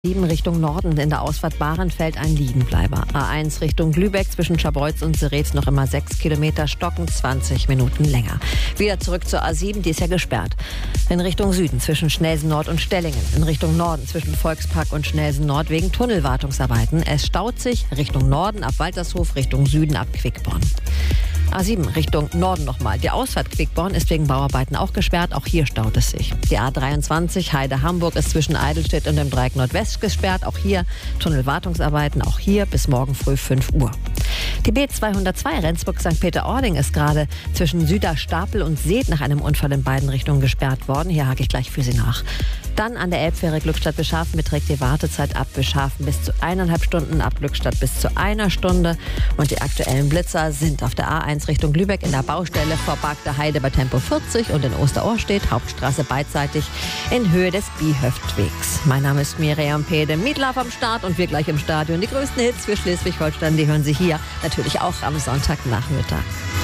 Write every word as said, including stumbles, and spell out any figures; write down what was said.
sieben Richtung Norden in der Ausfahrt Bahrenfeld ein Liegenbleiber. A eins Richtung Lübeck zwischen Scharbeutz und Seretz noch immer sechs Kilometer, stocken zwanzig Minuten länger. Wieder zurück zur A sieben, die ist ja gesperrt. In Richtung Süden zwischen Schnelsen Nord und Stellingen. In Richtung Norden zwischen Volkspark und Schnelsen Nord wegen Tunnelwartungsarbeiten. Es staut sich Richtung Norden ab Waltershof, Richtung Süden ab Quickborn. A sieben Richtung Norden nochmal. Die Ausfahrt Quickborn ist wegen Bauarbeiten auch gesperrt. Auch hier staut es sich. Die A dreiundzwanzig Heide-Hamburg ist zwischen Eidelstedt und dem Dreieck Nordwest gesperrt. Auch hier Tunnelwartungsarbeiten. Auch hier bis morgen früh fünf Uhr. Die B zweihundertzwei Rendsburg-Sankt Peter-Ording ist gerade zwischen Süderstapel und Seet nach einem Unfall in beiden Richtungen gesperrt worden. Hier hake ich gleich für Sie nach. Dann an der Elbfähre Glückstadt-Beschafen beträgt die Wartezeit ab Beschafen bis zu eineinhalb Stunden, ab Glückstadt bis zu einer Stunde. Und die aktuellen Blitzer sind auf der A eins Richtung Lübeck in der Baustelle vor Bargter Heide bei Tempo vierzig und in Osterohrstedt, Hauptstraße beidseitig in Höhe des Biehöftwegs. Mein Name ist Miriam Pede, Mietlauf am Start und wir gleich im Stadion. Die größten Hits für Schleswig-Holstein, die hören Sie hier natürlich auch am Sonntagnachmittag.